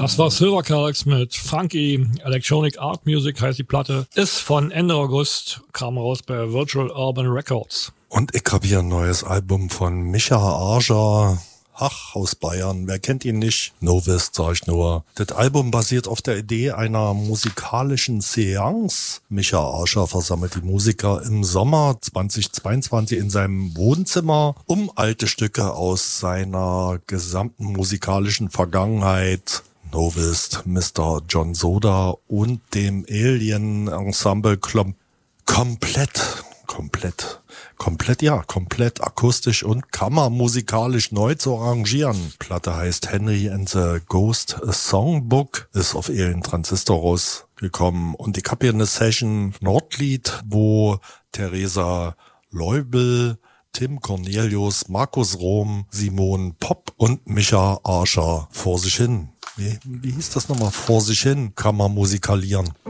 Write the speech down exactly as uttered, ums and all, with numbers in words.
Das war Silvercalyx mit Funky Electronic Art Music, heißt die Platte. Ist von Ende August, kam raus bei Virtual Urban Records. Und ich habe hier ein neues Album von Micha Archer. Ach, aus Bayern, wer kennt ihn nicht? Novist, sag ich nur. Das Album basiert auf der Idee einer musikalischen Seance. Micha Archer versammelt die Musiker im Sommer zweitausendzweiundzwanzig in seinem Wohnzimmer, um alte Stücke aus seiner gesamten musikalischen Vergangenheit, Novist, Mister John Soda und dem Alien-Ensemble Klom- komplett, komplett Komplett, ja, komplett akustisch und kammermusikalisch neu zu arrangieren. Platte heißt Henry and the Ghost Songbook, ist auf Alien Transistor rausgekommen. Und ich habe hier eine Session Nordlied, wo Theresa Leubel, Tim Cornelius, Markus Rom, Simon Popp und Micha Archer vor sich hin. Wie, wie hieß das nochmal? Vor sich hin, kammermusikalieren.